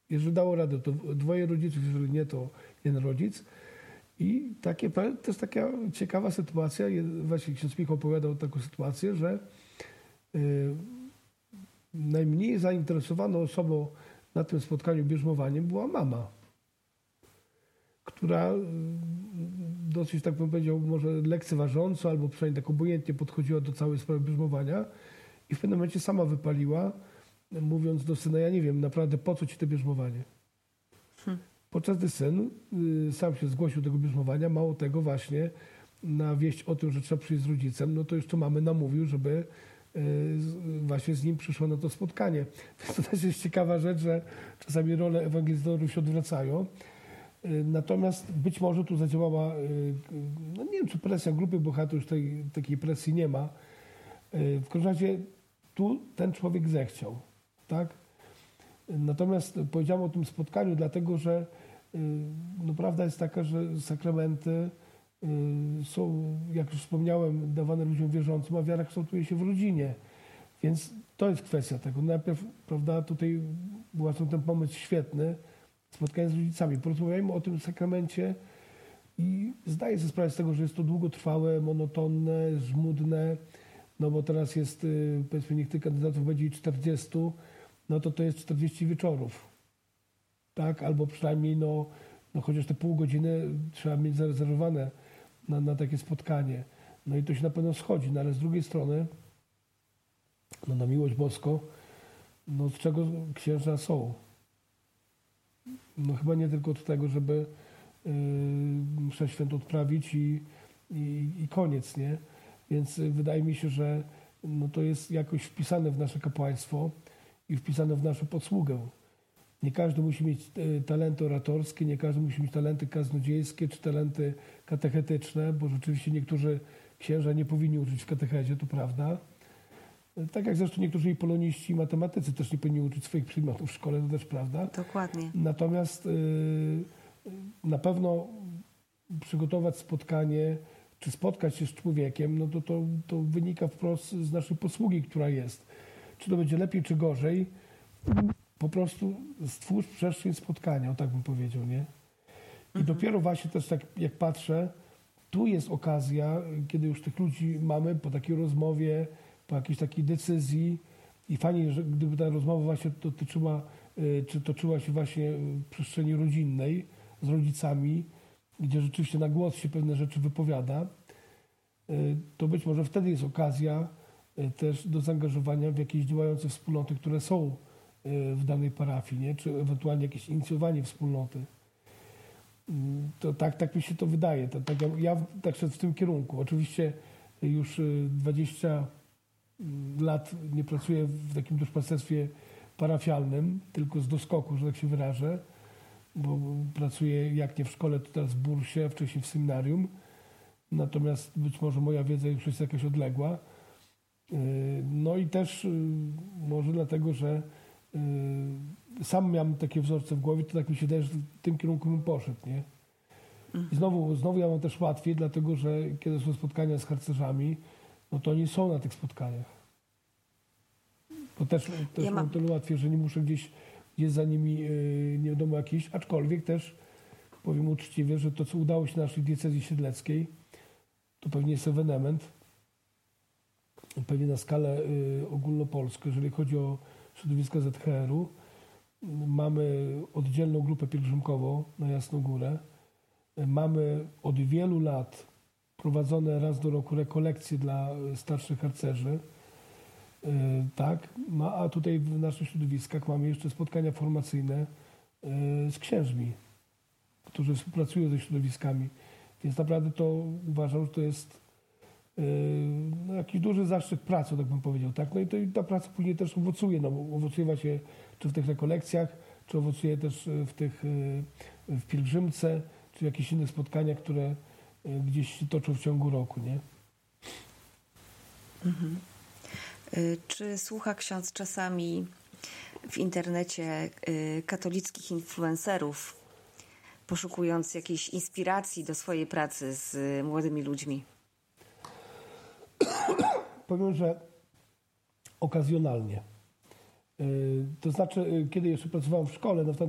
Jeżeli dało radę, to dwoje rodziców, jeżeli nie, to jeden rodzic. I to jest taka ciekawa sytuacja. Właśnie ksiądz Michał opowiadał taką sytuację, że najmniej zainteresowaną osobą na tym spotkaniu bierzmowaniem była mama, która dosyć, tak bym powiedział, może lekceważąco, albo przynajmniej tak obojętnie podchodziła do całej sprawy bierzmowania i w pewnym momencie sama wypaliła, mówiąc do syna: ja nie wiem naprawdę, po co ci to bierzmowanie. Podczas gdy syn sam się zgłosił do tego bierzmowania, mało tego, właśnie na wieść o tym, że trzeba przyjść z rodzicem, no to jeszcze mamy namówił, żeby właśnie z nim przyszło na to spotkanie. Więc to też jest ciekawa rzecz, że czasami role ewangelizatorów się odwracają. Natomiast być może tu zadziałała, no nie wiem, czy presja grupy, bo tu już takiej presji nie ma. W każdym razie tu ten człowiek zechciał, tak? Natomiast powiedziałem o tym spotkaniu, dlatego że no, prawda jest taka, że sakramenty są, jak już wspomniałem, dawane ludziom wierzącym, a wiara kształtuje się w rodzinie. Więc to jest kwestia tego. Najpierw, prawda, tutaj był ten pomysł świetny, spotkanie z rodzicami. Porozmawiajmy o tym sakramencie i zdaję sobie sprawę z tego, że jest to długotrwałe, monotonne, żmudne, no bo teraz jest, powiedzmy, niech tych kandydatów będzie 40, no to jest 40 wieczorów, tak? Albo przynajmniej, no chociaż te pół godziny trzeba mieć zarezerwowane na takie spotkanie. No i to się na pewno schodzi, no ale z drugiej strony, no na miłość boską, no z czego księża są? No chyba nie tylko od tego, żeby mszę świętą odprawić i koniec, nie? Więc wydaje mi się, że no to jest jakoś wpisane w nasze kapłaństwo i wpisane w naszą posługę. Nie każdy musi mieć talenty oratorskie, nie każdy musi mieć talenty kaznodziejskie czy talenty katechetyczne, bo rzeczywiście niektórzy księża nie powinni uczyć w katechezie, to prawda. Tak jak zresztą niektórzy poloniści i matematycy też nie powinni uczyć swoich przedmiotów w szkole, to też prawda. Dokładnie. Natomiast na pewno przygotować spotkanie, czy spotkać się z człowiekiem, no to wynika wprost z naszej posługi, która jest. Czy to będzie lepiej, czy gorzej, po prostu stwórz przestrzeń spotkania, o tak bym powiedział, nie? I dopiero właśnie też tak jak patrzę, tu jest okazja, kiedy już tych ludzi mamy po takiej rozmowie, po jakiejś takiej decyzji i fajnie, że gdyby ta rozmowa właśnie dotyczyła, czy toczyła się właśnie w przestrzeni rodzinnej z rodzicami, gdzie rzeczywiście na głos się pewne rzeczy wypowiada, to być może wtedy jest okazja też do zaangażowania w jakieś działające wspólnoty, które są w danej parafii, nie? Czy ewentualnie jakieś inicjowanie wspólnoty. To tak mi się to wydaje. Ja tak szedł w tym kierunku. Oczywiście już 20 lat nie pracuję w takim duszpasterstwie parafialnym, tylko z doskoku, że tak się wyrażę, bo pracuję jak nie w szkole, to teraz w bursie, wcześniej w seminarium. Natomiast być może moja wiedza już jest jakaś odległa. No i też może dlatego, że sam miałem takie wzorce w głowie, to tak mi się wydaje, że w tym kierunku bym poszedł, nie? I znowu ja mam też łatwiej, dlatego że kiedy są spotkania z harcerzami, no to oni są na tych spotkaniach. Bo też mam tyle łatwiej, że nie muszę gdzieś za nimi nie wiadomo jakiś, aczkolwiek też powiem uczciwie, że to, co udało się naszej diecezji siedleckiej, to pewnie jest ewenement, pewnie na skalę ogólnopolską, jeżeli chodzi o środowiska ZHR-u. Mamy oddzielną grupę pielgrzymkową na Jasną Górę. Mamy od wielu lat prowadzone raz do roku rekolekcje dla starszych harcerzy. Tak, a tutaj w naszych środowiskach mamy jeszcze spotkania formacyjne z księżmi, którzy współpracują ze środowiskami. Więc naprawdę to uważam, że to jest jakiś duży zaszczyt pracy, tak bym powiedział. Tak? No i ta praca później też owocuje. No, owocuje właśnie czy w tych rekolekcjach, czy owocuje też w pielgrzymce, czy w jakichś innych spotkaniach, które gdzieś się toczą w ciągu roku, nie? Czy słucha ksiądz czasami w internecie katolickich influencerów, poszukując jakiejś inspiracji do swojej pracy z młodymi ludźmi? Powiem, że okazjonalnie. To znaczy, kiedy jeszcze pracowałem w szkole, no